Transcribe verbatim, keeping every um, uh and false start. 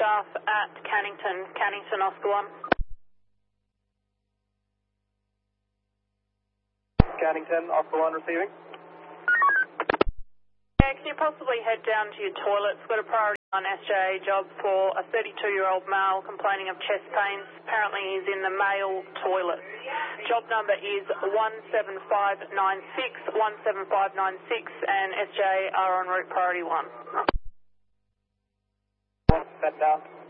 staff at Cannington, Cannington Oscar one. Cannington, Oscar one receiving. Yeah, can you possibly head down to your toilets? We've got a priority on S J A job for a thirty-two-year-old male complaining of chest pains. Apparently he's in the male toilet. Job number is one seven five nine six, one seven five nine six, and S J A are en route priority one. Set down.